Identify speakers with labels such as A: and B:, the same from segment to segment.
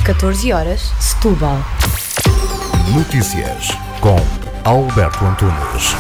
A: 14 horas, Setúbal.
B: Notícias com Alberto Antunes.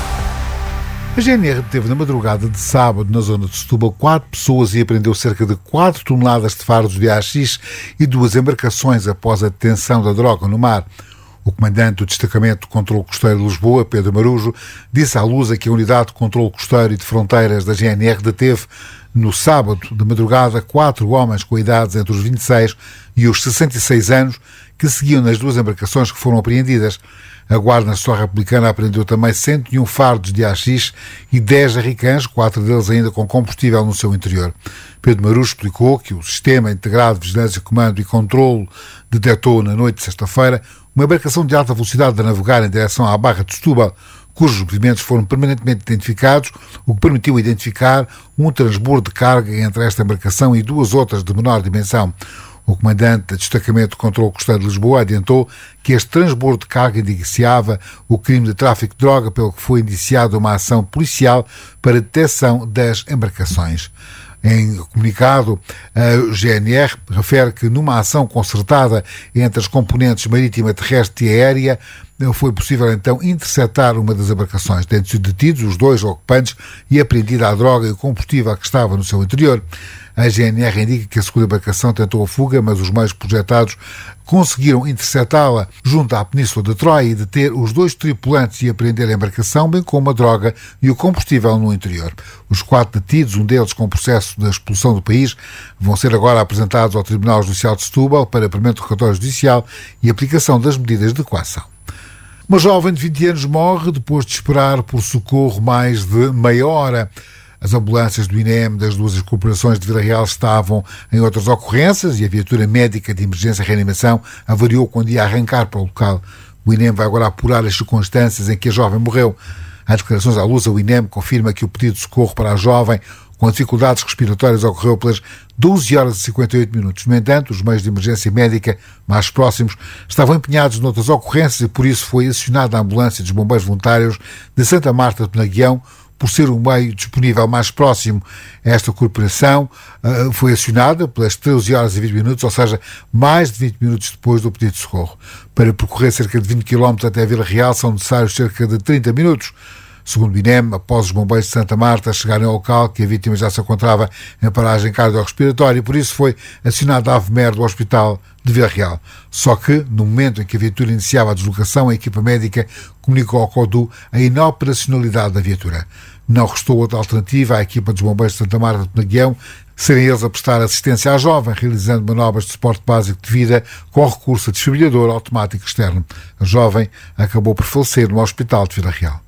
C: A GNR deteve na madrugada de sábado, na zona de Setúbal, 4 pessoas e apreendeu cerca de 4 toneladas de fardos de haxixe e 2 embarcações após a detenção da droga no mar. O comandante do Destacamento de Controlo Costeiro de Lisboa, Pedro Marujo, disse à Lusa que a Unidade de Controlo Costeiro e de Fronteiras da GNR deteve, no sábado de madrugada, 4 homens com idades entre os 26 e os 66 anos que seguiam nas 2 embarcações que foram apreendidas. A Guarda Nacional Republicana apreendeu também 101 fardos de haxixe e 10 jarricãs, 4 deles ainda com combustível no seu interior. Pedro Marujo explicou que o Sistema Integrado de Vigilância, Comando e Controlo detectou na noite de sexta-feira uma embarcação de alta velocidade a navegar em direção à Barra de Setúbal, cujos movimentos foram permanentemente identificados, o que permitiu identificar um transbordo de carga entre esta embarcação e 2 outras de menor dimensão. O comandante do Destacamento de Controlo Costeiro de Lisboa adiantou que este transbordo de carga indiciava o crime de tráfico de droga, pelo que foi indiciada uma ação policial para detecção das embarcações. Em comunicado, a GNR refere que numa ação concertada entre as componentes marítima, terrestre e aérea, foi possível então interceptar uma das embarcações, tendo sido detidos os 2 ocupantes e apreendida a droga e o combustível que estava no seu interior. A GNR indica que a segunda embarcação tentou a fuga, mas os meios projetados conseguiram interceptá-la junto à Península de Troia e deter os 2 tripulantes e apreender a embarcação, bem como a droga e o combustível no interior. Os 4 detidos, um deles com processo de expulsão do país, vão ser agora apresentados ao Tribunal Judicial de Setúbal para apuramento do relatório judicial e aplicação das medidas de coação. Uma jovem de 20 anos morre depois de esperar por socorro mais de meia hora. As ambulâncias do INEM das 2 corporações de Vila Real estavam em outras ocorrências e a viatura médica de emergência e reanimação avariou quando ia arrancar para o local. O INEM vai agora apurar as circunstâncias em que a jovem morreu. Em declarações à Lusa, o INEM confirma que o pedido de socorro para a jovem com dificuldades respiratórias ocorreu pelas 12 horas e 58 minutos. No entanto, os meios de emergência médica mais próximos estavam empenhados noutras ocorrências e por isso foi acionada a ambulância dos bombeiros voluntários de Santa Marta de Penaguião, por ser o meio disponível mais próximo. Esta corporação foi acionada pelas 13 horas e 20 minutos, ou seja, mais de 20 minutos depois do pedido de socorro. Para percorrer cerca de 20 km até a Vila Real são necessários cerca de 30 minutos. Segundo o INEM, após os bombeiros de Santa Marta chegarem ao local, que a vítima já se encontrava em paragem cardiorrespiratória e por isso foi acionada a AVMER do Hospital de Vila Real. Só que, no momento em que a viatura iniciava a deslocação, a equipa médica comunicou ao CODU a inoperacionalidade da viatura. Não restou outra alternativa à equipa dos bombeiros de Santa Marta de Penaguião serem eles a prestar assistência à jovem, realizando manobras de suporte básico de vida com recurso a desfibrilador automático externo. A jovem acabou por falecer no Hospital de Vila Real.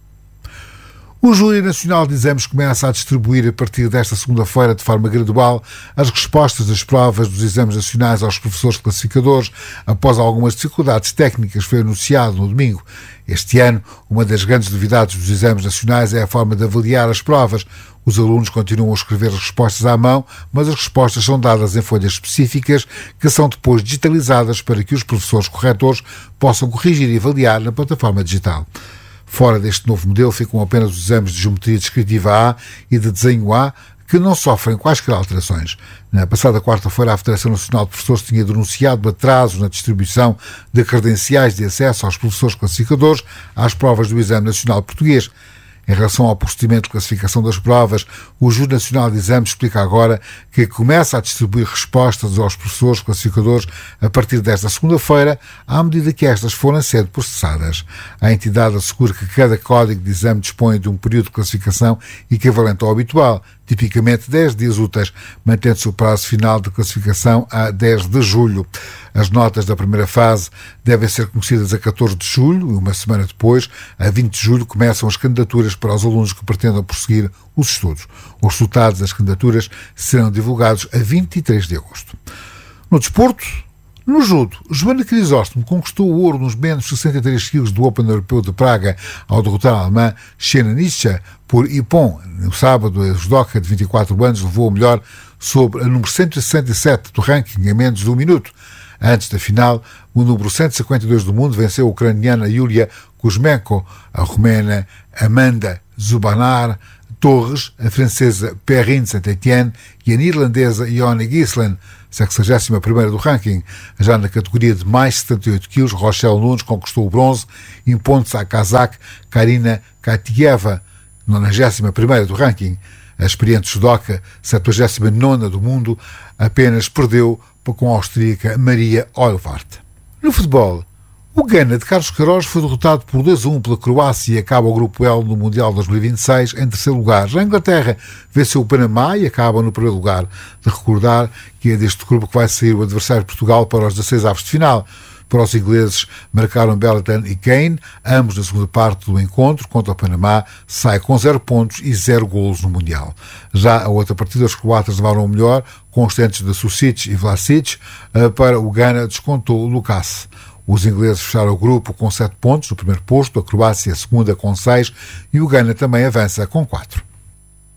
C: O Júri Nacional de Exames começa a distribuir a partir desta segunda-feira, de forma gradual, as respostas das provas dos exames nacionais aos professores classificadores, após algumas dificuldades técnicas, foi anunciado no domingo. Este ano, uma das grandes novidades dos exames nacionais é a forma de avaliar as provas. Os alunos continuam a escrever as respostas à mão, mas as respostas são dadas em folhas específicas que são depois digitalizadas para que os professores corretores possam corrigir e avaliar na plataforma digital. Fora deste novo modelo ficam apenas os exames de Geometria Descritiva A e de Desenho A, que não sofrem quaisquer alterações. Na passada quarta-feira, a Federação Nacional de Professores tinha denunciado atrasos na distribuição de credenciais de acesso aos professores classificadores às provas do Exame Nacional Português. Em relação ao procedimento de classificação das provas, o Júri Nacional de Exames explica agora que começa a distribuir respostas aos professores classificadores a partir desta segunda-feira, à medida que estas forem sendo processadas. A entidade assegura que cada código de exame dispõe de um período de classificação equivalente ao habitual, tipicamente 10 dias úteis, mantendo-se o prazo final de classificação a 10 de julho. As notas da primeira fase devem ser conhecidas a 14 de julho e uma semana depois, a 20 de julho, começam as candidaturas para os alunos que pretendam prosseguir os estudos. Os resultados das candidaturas serão divulgados a 23 de agosto. No desporto, no judo, Joana Crisóstomo conquistou o ouro nos menos 63 kg do Open Europeu de Praga ao derrotar a alemã Xena Nischa por Ippon. No sábado, a judoca de 24 anos levou o melhor sobre a número 167 do ranking em menos de um minuto. Antes da final, o número 152 do mundo venceu a ucraniana Yulia Kuzmenko, a romena Amanda Zubanar Torres, a francesa Perrine Saint-Étienne e a neerlandesa Ione Gislen 61ª do ranking. Já na categoria de mais 78 kg, Rochelle Nunes conquistou o bronze, impondo-se à cazaque Karina Katieva, 91ª do ranking. A experiente judoca, 79ª do mundo, apenas perdeu com a austríaca Maria Oilvart. No futebol, o Ghana de Carlos Queiroz foi derrotado por 2-1 pela Croácia e acaba o Grupo L no Mundial 2026 em terceiro lugar. Já a Inglaterra venceu o Panamá e acaba no primeiro lugar. De recordar que é deste grupo que vai sair o adversário de Portugal para os 16 avos de final. Para os ingleses, marcaram Belletin e Kane, ambos na segunda parte do encontro, contra o Panamá, sai com 0 pontos e 0 golos no Mundial. Já a outra partida, os croatas levaram o melhor, constantes de Susic e Vlasic, para o Ghana descontou o Lucas. Os ingleses fecharam o grupo com 7 pontos no primeiro posto, a Croácia a segunda com 6 e o Ghana também avança com 4.